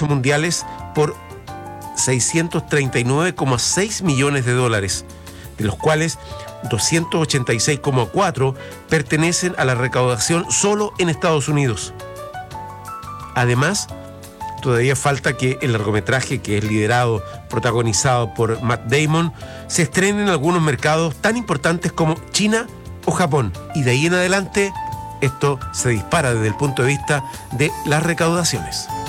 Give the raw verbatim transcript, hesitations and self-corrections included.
mundiales por seiscientos treinta y nueve coma seis millones de dólares, de los cuales doscientos ochenta y seis coma cuatro pertenecen a la recaudación solo en Estados Unidos. Además, todavía falta que el largometraje, que es liderado, protagonizado por Matt Damon, se estrene en algunos mercados tan importantes como China o Japón. Y de ahí en adelante, esto se dispara desde el punto de vista de las recaudaciones.